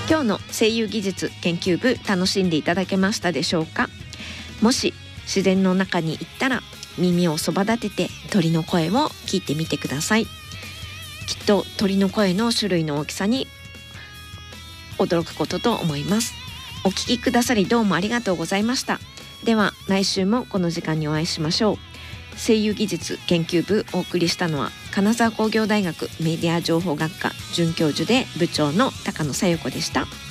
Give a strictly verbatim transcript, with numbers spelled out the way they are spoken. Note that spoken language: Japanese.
今日の声優技術研究部楽しんでいただけましたでしょうか。もし自然の中に行ったら耳をそば立てて鳥の声を聞いてみてください。きっと鳥の声の種類の大きさに驚くことと思います。お聞きくださりどうもありがとうございました。では来週もこの時間にお会いしましょう。声優技術研究部お送りしたのは金沢工業大学メディア情報学科准教授で部長の高野小夜子でした。